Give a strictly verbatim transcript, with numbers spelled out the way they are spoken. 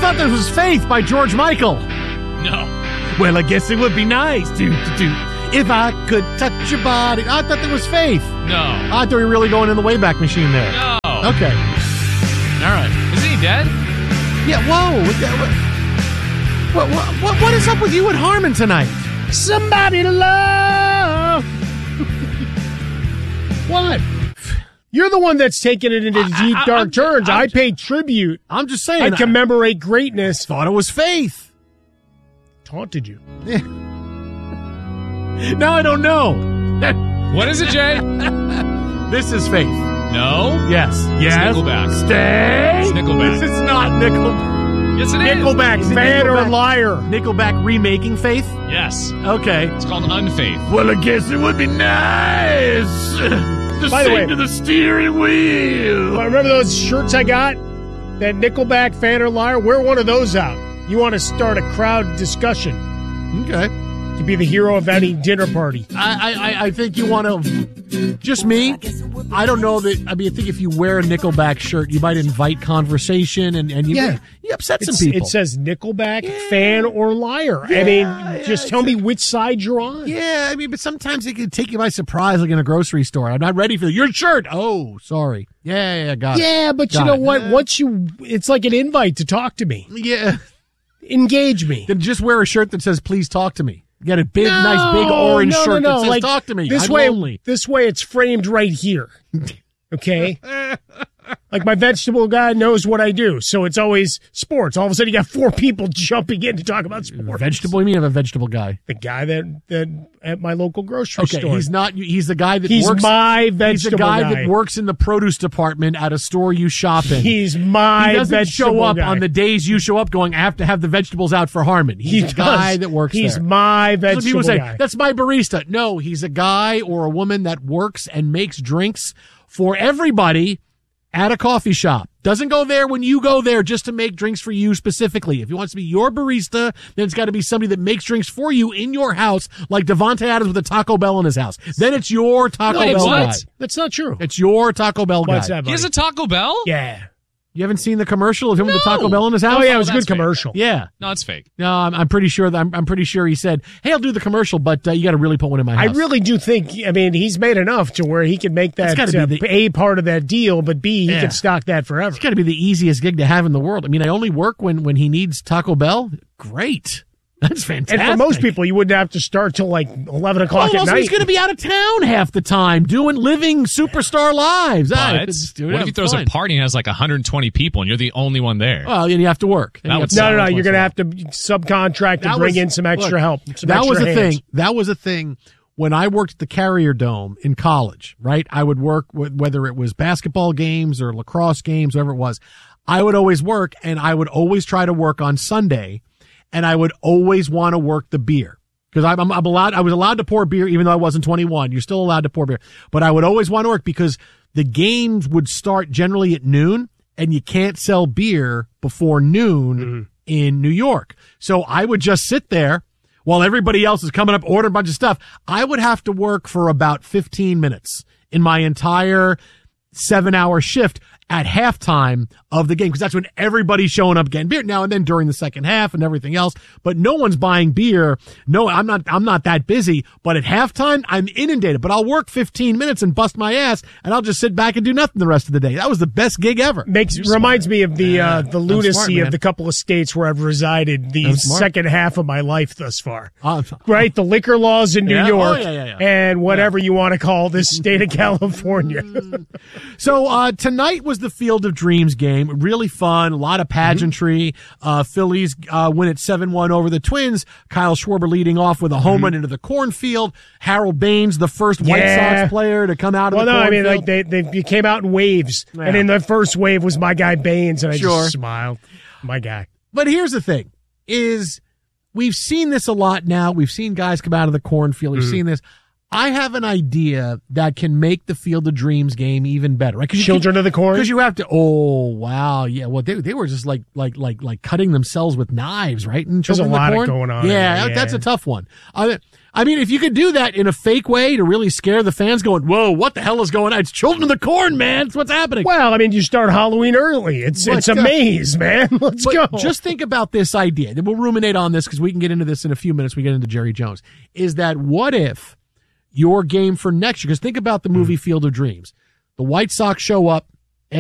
thought this was Faith by George Michael. No. Well, I guess it would be nice to, to, to if I could touch your body. I thought that was Faith. No. I thought we were really going in the Wayback Machine there. No. Okay. All right. Isn't he dead? Yeah, whoa. What, what, what, what is up with you and Harmon tonight? Somebody to love. What? You're the one that's taking it into deep, I, I, dark I'm, turns. I'm, I pay tribute. I'm just saying. I commemorate greatness. Thought it was Faith. Taunted you. Yeah. Now I don't know. What is it, Jay? This is Faith. No. Yes. Yes. It's Nickelback. Stay. It's Nickelback. This is not Nickelback. Yes, it is. Nickelback, Is it fan Nickelback? or liar? Nickelback remaking Faith? Yes. Okay. It's called Unfaith. Well, I guess it would be nice to By the sing way- to the steering wheel. Well, remember those shirts I got? That Nickelback, fan or liar? Wear one of those out. You want to start a crowd discussion. Okay. To be the hero of any dinner party. I, I, I think you want to, just me, I don't know that, I mean, I think if you wear a Nickelback shirt, you might invite conversation and, and you, Yeah. you upset some It's- people. It says Nickelback, fan or liar. I mean, Yeah, just yeah, tell me which side you're on. Yeah, I mean, but sometimes it can take you by surprise, like in a grocery store. I'm not ready for your shirt. Oh, sorry. Yeah, yeah, yeah, got it. Yeah, but you Got know it. what? Once you, it's like an invite to talk to me. Yeah. Engage me. Then just wear a shirt that says, please talk to me. You got a big, No, nice, big orange no, shirt no, no. that says, Like, talk to me. This I'm way, lonely. this way, it's framed right here. Okay. Like my vegetable guy knows what I do, so it's always sports. All of a sudden, you got four people jumping in to talk about sports. Vegetable? You mean you have a vegetable guy? The guy that that at my local grocery Okay, store. he's not. He's the guy that He's works. my He's the vegetable guy, guy. that works in the produce department at a store you shop in. He's my He doesn't vegetable show up guy. on the days you show up going, I have to have the vegetables out for Harmon. He's He a guy does. that works He's there. my That's what people vegetable say, guy. that's my barista. No, he's a guy or a woman that works and makes drinks for everybody at a coffee shop. Doesn't go there when you go there just to make drinks for you specifically. If he wants to be your barista, then it's got to be somebody that makes drinks for you in your house, like Devontae Adams with a Taco Bell in his house. Then it's your Taco Wait, Bell what? guy. That's not true. It's your Taco Bell What's guy. that, He has buddy? a Taco Bell? Yeah. You haven't seen the commercial of him with the Taco No. Bell in his house? Oh, yeah, it was a that's good commercial. Yeah. No, it's fake. No, I'm, I'm pretty sure that I'm, I'm pretty sure he said, "Hey, I'll do the commercial, but uh, you got to really put one in my I house." really do think, I mean, he's made enough to where he can make that That's gotta uh, be the- A part of that deal, but B, he Yeah. can stock that forever. It's got to be the easiest gig to have in the world. I mean, I only work when when he needs Taco Bell. Great, that's fantastic. And for most people, you wouldn't have to start till like eleven o'clock well, at also night. he's going to be out of town half the time doing living superstar lives. Ah, But it's- dude, what if he have throws fun. a party and has like one hundred twenty people and you're the only one there? Well, then you have to work. Then That you would have to- no, no, no. once You're in going a to while. have to subcontract and That bring was- in some extra look, help. Some that extra was a hands. thing. That was a thing when I worked at the Carrier Dome in college, right? I would work with, whether it was basketball games or lacrosse games, whatever it was. I would always work, and I would always try to work on Sunday, and I would always want to work the beer. Because I'm, I'm, I'm allowed, I was allowed to pour beer even though I wasn't twenty-one. You're still allowed to pour beer. But I would always want to work because the games would start generally at noon, and you can't sell beer before noon Mm-hmm. in New York. So I would just sit there while everybody else is coming up, ordering a bunch of stuff. I would have to work for about fifteen minutes in my entire seven hour shift at halftime of the game, because that's when everybody's showing up getting beer now and then during the second half and everything else. But no one's buying beer. No, I'm not, I'm not that busy, but at halftime I'm inundated, but I'll work fifteen minutes and bust my ass and I'll just sit back and do nothing the rest of the day. That was the best gig ever. Makes You're reminds smart. me of the Yeah, uh, the I'm lunacy smart, man. of the couple of states where I've resided the I'm smart. second half of my life thus far. Uh, Right, the liquor laws in New Yeah? York, Oh, yeah, yeah, yeah. and whatever you want to call this state of California. So uh, tonight was the Field of Dreams game. Really fun. A lot of pageantry. Uh, Phillies uh, win at seven one over the Twins. Kyle Schwarber leading off with a home run into the cornfield. Harold Baines, the first White Yeah. Sox player to come out of Well, the no, I cornfield. mean, like they they you came out in waves, Yeah. and in the first wave was my guy Baines, and I Sure. just smiled. My guy. But here's the thing: is we've seen this a lot now. We've seen guys come out of the cornfield. We've seen this. I have an idea that can make the Field of Dreams game even better, right? Children of the Corn? Because you have to, oh, wow. Yeah, well, they they were just like like like like cutting themselves with knives, right? And There's a lot of going on. Yeah, there, yeah, that's a tough one. I, I mean, if you could do that in a fake way to really scare the fans going, whoa, what the hell is going on? It's Children of the Corn, man. It's what's happening. Well, I mean, you start Halloween early. It's But, it's a uh, maze, man. Let's But go. just think about this idea. Then we'll ruminate on this because we can get into this in a few minutes. We get into Jerry Jones. Is that what if your game for next year, because think about the movie Field of Dreams. The White Sox show up.